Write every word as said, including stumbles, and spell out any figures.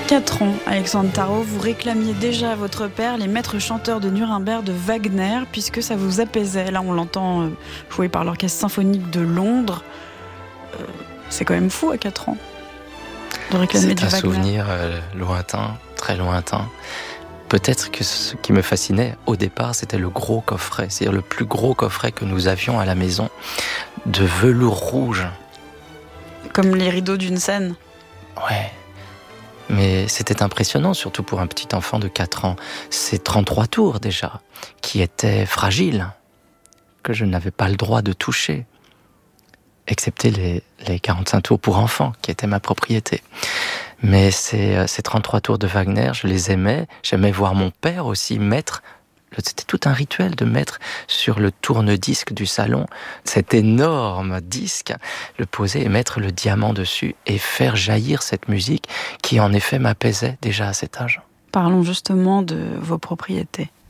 quatre ans, Alexandre Tarot, vous réclamiez déjà à votre père les maîtres chanteurs de Nuremberg de Wagner, puisque ça vous apaisait. Là, on l'entend euh, joué par l'Orchestre Symphonique de Londres. Euh, c'est quand même fou à quatre ans de réclamer du Wagner. C'est un souvenir euh, lointain, très lointain. Peut-être que ce qui me fascinait au départ, c'était le gros coffret, c'est-à-dire le plus gros coffret que nous avions à la maison, de velours rouge. Comme les rideaux d'une scène. Ouais. Mais c'était impressionnant, surtout pour un petit enfant de quatre ans. Ces trente-trois tours déjà, qui étaient fragiles, que je n'avais pas le droit de toucher, excepté les, les quarante-cinq tours pour enfants, qui étaient ma propriété. Mais ces, ces trente-trois tours de Wagner, je les aimais. J'aimais voir mon père aussi mettre, c'était tout un rituel de mettre sur le tourne-disque du salon cet énorme disque, le poser et mettre le diamant dessus et faire jaillir cette musique qui en effet m'apaisait déjà à cet âge. Parlons justement de vos propriétés.